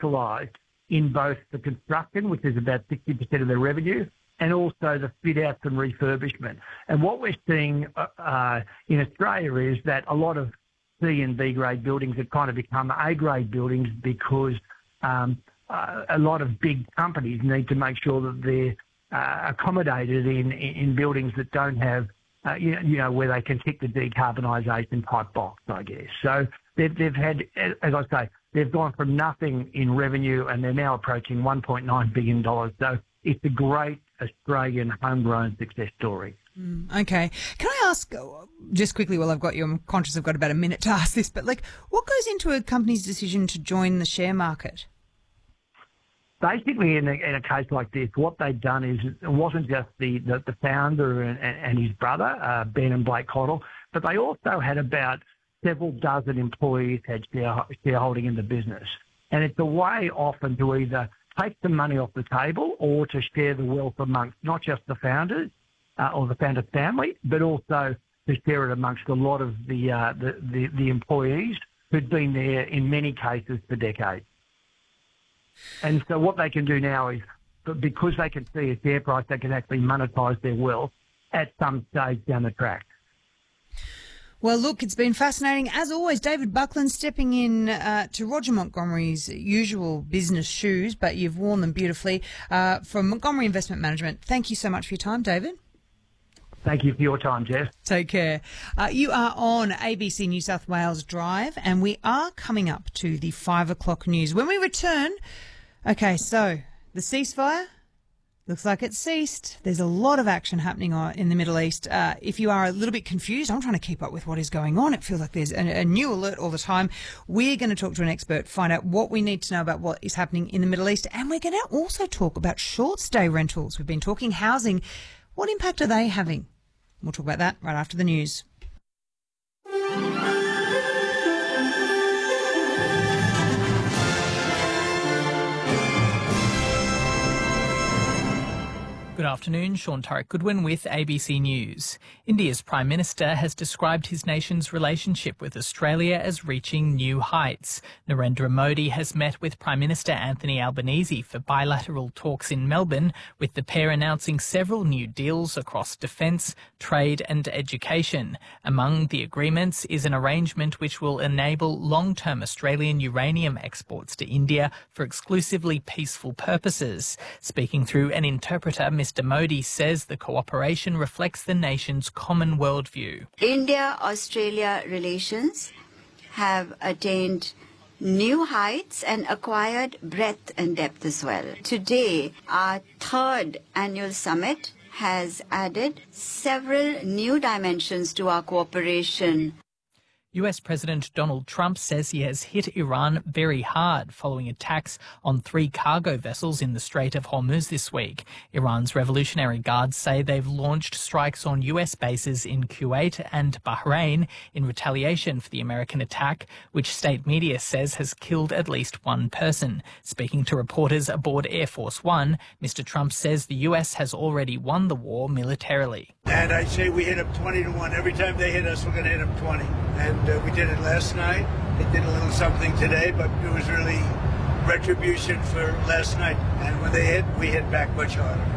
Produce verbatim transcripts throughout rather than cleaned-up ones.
specialised in both the construction, which is about sixty percent of their revenue, and also the fit-outs and refurbishment. And what we're seeing uh, in Australia is that a lot of C and B grade buildings have kind of become A grade buildings because um, uh, a lot of big companies need to make sure that they're uh, accommodated in, in buildings that don't have, uh, you, know, you know, where they can tick the decarbonisation type box, I guess. So they've, they've had, as I say, they've gone from nothing in revenue and they're now approaching one point nine billion dollars. So it's a great Australian homegrown success story. Mm, okay. Can I ask, just quickly while I've got you, I'm conscious I've got about a minute to ask this, but like, what goes into a company's decision to join the share market? Basically, in a, in a case like this, what they've done is it wasn't just the, the, the founder and, and his brother, uh, Ben and Blake Cottle, but they also had about several dozen employees had share, shareholding in the business. And it's a way often to either take some money off the table or to share the wealth amongst not just the founders uh, or the founder's family, but also to share it amongst a lot of the, uh, the, the, the employees who'd been there in many cases for decades. And so what they can do now is, because they can see a share price, they can actually monetise their wealth at some stage down the track. Well, look, it's been fascinating. As always, David Buckland stepping in uh, to Roger Montgomery's usual business shoes, but you've worn them beautifully, uh, from Montgomery Investment Management. Thank you so much for your time, David. Thank you for your time, Jess. Take care. Uh, you are on A B C New South Wales Drive, and we are coming up to the five o'clock news. When we return, okay, so the ceasefire looks like it's ceased. There's a lot of action happening in the Middle East. Uh, if you are a little bit confused, I'm trying to keep up with what is going on. It feels like there's a, a new alert all the time. We're going to talk to an expert, find out what we need to know about what is happening in the Middle East. And we're going to also talk about short stay rentals. We've been talking housing. What impact are they having? We'll talk about that right after the news. Good afternoon, Sean Turek Goodwin with A B C News. India's Prime Minister has described his nation's relationship with Australia as reaching new heights. Narendra Modi has met with Prime Minister Anthony Albanese for bilateral talks in Melbourne, with the pair announcing several new deals across defence, trade and education. Among the agreements is an arrangement which will enable long-term Australian uranium exports to India for exclusively peaceful purposes. Speaking through an interpreter, Mister Modi says the cooperation reflects the nation's common worldview. India-Australia relations have attained new heights and acquired breadth and depth as well. Today, our third annual summit has added several new dimensions to our cooperation. U S President Donald Trump says he has hit Iran very hard following attacks on three cargo vessels in the Strait of Hormuz this week. Iran's Revolutionary Guards say they've launched strikes on U S bases in Kuwait and Bahrain in retaliation for the American attack, which state media says has killed at least one person. Speaking to reporters aboard Air Force One, Mister Trump says the U S has already won the war militarily. And I say we hit them twenty to one. Every time they hit us, we're going to hit them twenty. And uh, we did it last night. It did a little something today, but it was really retribution for last night. And when they hit, we hit back much harder.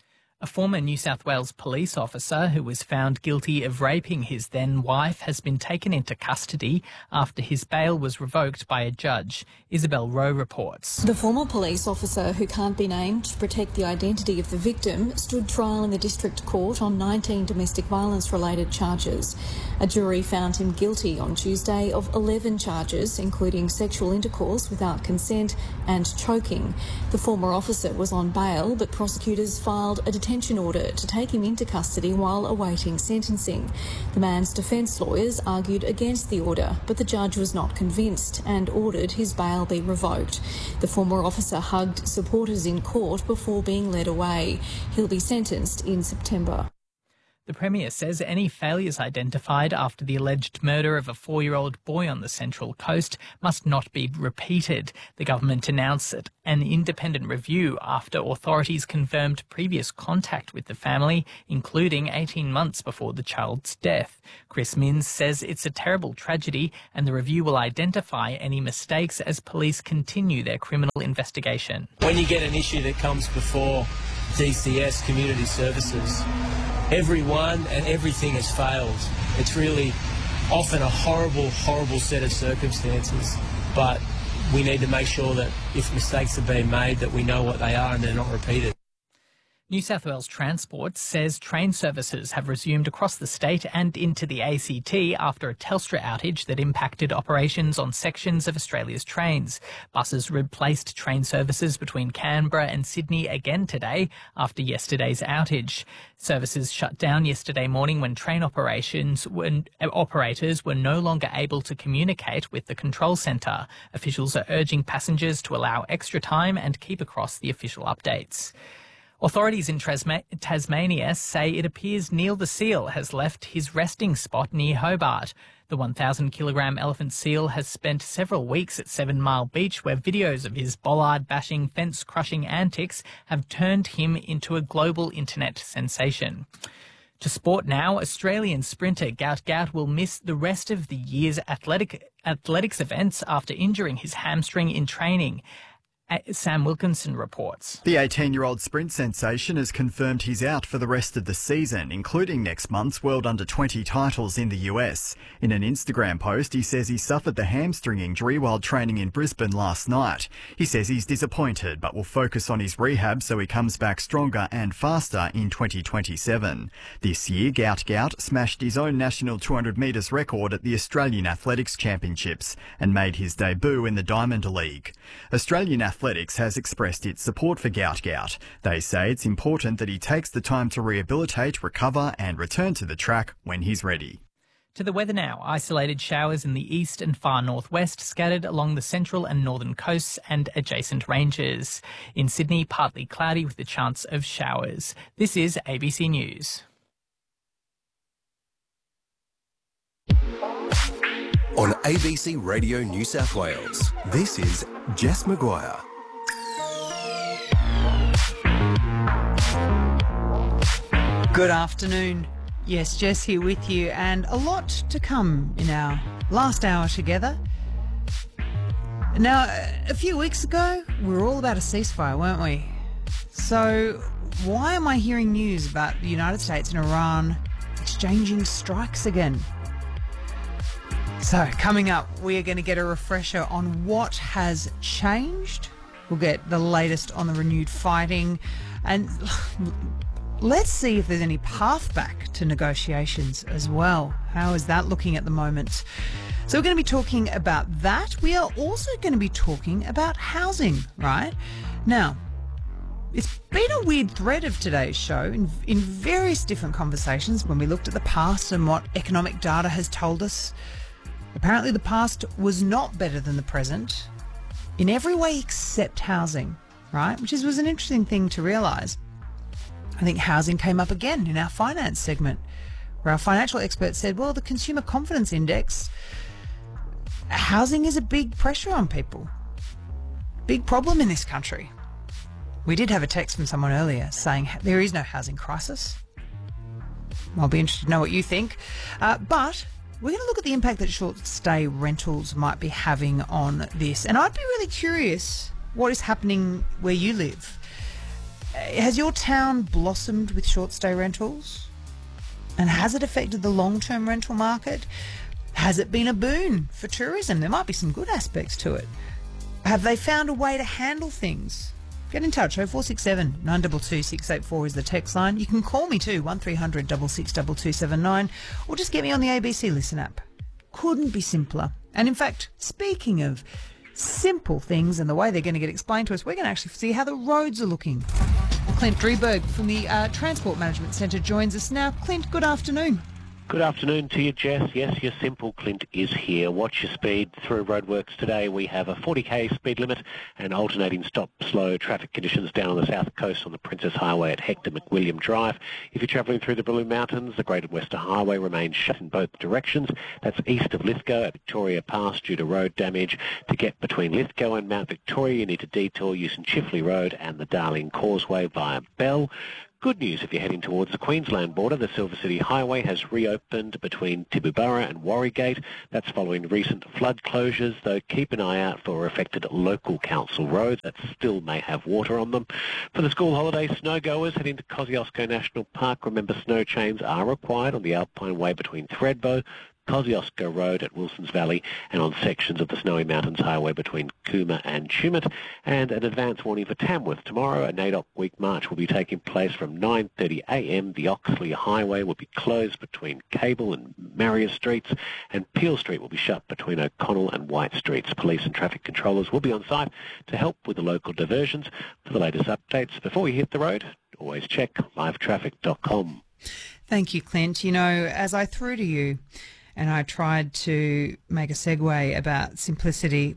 A former New South Wales police officer who was found guilty of raping his then-wife has been taken into custody after his bail was revoked by a judge. Isabel Rowe reports. The former police officer, who can't be named to protect the identity of the victim, stood trial in the district court on nineteen domestic violence-related charges. A jury found him guilty on Tuesday of eleven charges, including sexual intercourse without consent and choking. The former officer was on bail, but prosecutors filed a detention order to take him into custody while awaiting sentencing. The man's defence lawyers argued against the order, but the judge was not convinced and ordered his bail be revoked. The former officer hugged supporters in court before being led away. He'll be sentenced in September. The Premier says any failures identified after the alleged murder of a four-year-old boy on the Central Coast must not be repeated. The government announced an independent review after authorities confirmed previous contact with the family, including eighteen months before the child's death. Chris Minns says it's a terrible tragedy and the review will identify any mistakes as police continue their criminal investigation. When you get an issue that comes before D C S, Community Services, everyone and everything has failed. It's really often a horrible, horrible set of circumstances, but we need to make sure that if mistakes have been made, that we know what they are and they're not repeated. New South Wales Transport says train services have resumed across the state and into the A C T after a Telstra outage that impacted operations on sections of Australia's trains. Buses replaced train services between Canberra and Sydney again today after yesterday's outage. Services shut down yesterday morning when train operations were, operators were no longer able to communicate with the control centre. Officials are urging passengers to allow extra time and keep across the official updates. Authorities in Tasma- Tasmania say it appears Neil the seal has left his resting spot near Hobart. The one thousand kilogram elephant seal has spent several weeks at Seven Mile Beach, where videos of his bollard-bashing, fence-crushing antics have turned him into a global internet sensation. To sport now, Australian sprinter Gout Gout will miss the rest of the year's athletic athletics events after injuring his hamstring in training. Sam Wilkinson reports. The eighteen-year-old sprint sensation has confirmed he's out for the rest of the season, including next month's World Under twenty titles in the U S. In an Instagram post, he says he suffered the hamstring injury while training in Brisbane last night. He says he's disappointed, but will focus on his rehab so he comes back stronger and faster in twenty twenty-seven. This year, Gout Gout smashed his own national two hundred metres record at the Australian Athletics Championships and made his debut in the Diamond League. Australian Athletics has expressed its support for Gout Gout. They say it's important that he takes the time to rehabilitate, recover and return to the track when he's ready. To the weather now. Isolated showers in the east and far northwest, scattered along the central and northern coasts and adjacent ranges. In Sydney, partly cloudy with the chance of showers. This is A B C News. On A B C Radio New South Wales, this is Jess Maguire. Good afternoon. Yes, Jess here with you, and a lot to come in our last hour together. Now, a few weeks ago, we were all about a ceasefire, weren't we? So why am I hearing news about the United States and Iran exchanging strikes again? So coming up, we are going to get a refresher on what has changed. We'll get the latest on the renewed fighting, and let's see if there's any path back to negotiations as well. How is that looking at the moment? So we're going to be talking about that. We are also going to be talking about housing, right? Now, it's been a weird thread of today's show in, in various different conversations when we looked at the past and what economic data has told us. Apparently the past was not better than the present in every way except housing, right? Which is, was an interesting thing to realise. I think housing came up again in our finance segment, where our financial experts said, well, the Consumer Confidence Index, housing is a big pressure on people. Big problem in this country. We did have a text from someone earlier saying there is no housing crisis. I'll be interested to know what you think. Uh, but we're going to look at the impact that short-stay rentals might be having on this. And I'd be really curious what is happening where you live. Has your town blossomed with short-stay rentals? And has it affected the long-term rental market? Has it been a boon for tourism? There might be some good aspects to it. Have they found a way to handle things? Get in touch. oh four six seven, nine two two, six eight four is the text line. You can call me too, one three hundred, six six two two seven nine, or just get me on the A B C Listen app. Couldn't be simpler. And in fact, speaking of simple things and the way they're going to get explained to us, we're going to actually see how the roads are looking. Clint Drieberg from the uh, Transport Management Centre joins us now. Clint, good afternoon. Good afternoon to you, Jess. Yes, your Simple Clint is here. Watch your speed through roadworks today. We have a forty k speed limit and alternating stop-slow traffic conditions down on the south coast on the Princess Highway at Hector McWilliam Drive. If you're travelling through the Blue Mountains, the Greater Western Highway remains shut in both directions. That's east of Lithgow at Victoria Pass due to road damage. To get between Lithgow and Mount Victoria, you need to detour using Chifley Road and the Darling Causeway via Bell. Good news if you're heading towards the Queensland border. The Silver City Highway has reopened between Tibooburra and Warrygate. That's following recent flood closures, though keep an eye out for affected local council roads that still may have water on them. For the school holiday, snowgoers heading to Kosciuszko National Park, remember snow chains are required on the Alpine Way between Thredbo, Kosciuszko Road at Wilson's Valley and on sections of the Snowy Mountains Highway between Cooma and Tumut. And an advance warning for Tamworth. Tomorrow, a NAIDOC Week March will be taking place from nine thirty a m. The Oxley Highway will be closed between Cable and Marrier Streets, and Peel Street will be shut between O'Connell and White Streets. Police and traffic controllers will be on site to help with the local diversions. For the latest updates, before you hit the road, always check live traffic dot com. Thank you, Clint. You know, as I threw to you, and I tried to make a segue about simplicity,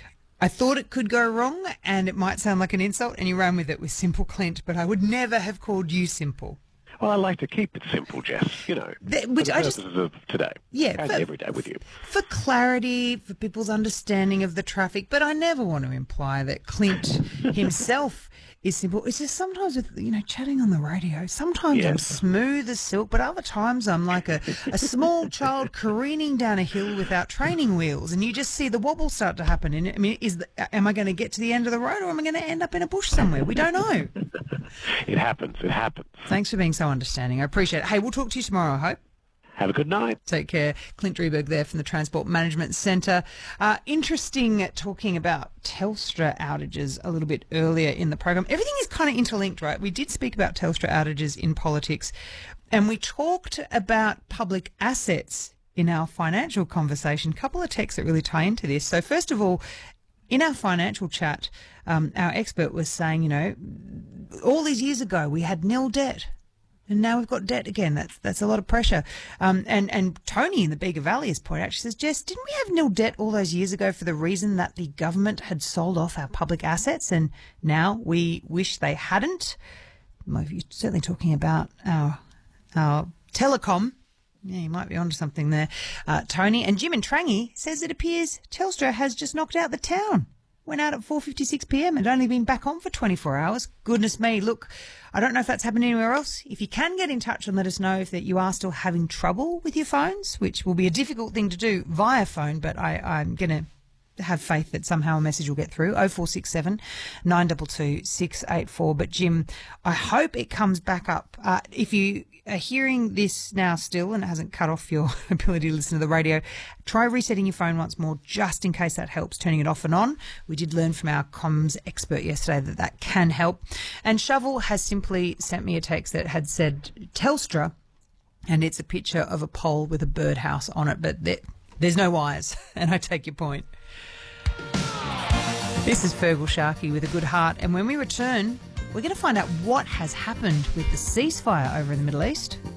I thought it could go wrong and it might sound like an insult, and you ran with it with Simple Clint, but I would never have called you simple. Well, I like to keep it simple, Jess, you know, the, which for the I purposes just, of today. Yeah. And every day with you. For clarity, for people's understanding of the traffic, but I never want to imply that Clint himself is simple. It's just sometimes with, you know, chatting on the radio, sometimes yes. I'm smooth as silk, but other times I'm like a, a small child careening down a hill without training wheels, and you just see the wobble start to happen. And I mean, is the, am I going to get to the end of the road, or am I going to end up in a bush somewhere? We don't know. It happens. It happens. Thanks for being so understanding. I appreciate it. Hey, we'll talk to you tomorrow, I hope. Have a good night. Take care. Clint Drieberg there from the Transport Management Centre. Uh, interesting talking about Telstra outages a little bit earlier in the program. Everything is kind of interlinked, right? We did speak about Telstra outages in politics, and we talked about public assets in our financial conversation. A couple of texts that really tie into this. So first of all, in our financial chat, um, our expert was saying, you know, all these years ago we had nil debt. And now we've got debt again. That's that's a lot of pressure. Um, and, and Tony in the Bega Valley has pointed out, she says, Jess, didn't we have nil debt all those years ago for the reason that the government had sold off our public assets, and now we wish they hadn't? Well, you're certainly talking about our, our telecom. Yeah, you might be onto something there, uh, Tony. And Jim and Trangie says it appears Telstra has just knocked out the town. Went out at four fifty-six p m and only been back on for twenty-four hours. Goodness me. Look, I don't know if that's happened anywhere else. If you can get in touch and let us know if that you are still having trouble with your phones, which will be a difficult thing to do via phone, but I, I'm going to have faith that somehow a message will get through. oh four six seven, nine two two, six eight four. But Jim, I hope it comes back up. Uh, if you are hearing this now still and it hasn't cut off your ability to listen to the radio, try resetting your phone once more, just in case that helps, turning it off and on. We did learn from our comms expert yesterday that that can help. And Shovel has simply sent me a text that had said Telstra, and it's a picture of a pole with a birdhouse on it, but there, there's no wires, and I take your point. This is Fergal Sharkey with a good heart, and when we return, we're going to find out what has happened with the ceasefire over in the Middle East.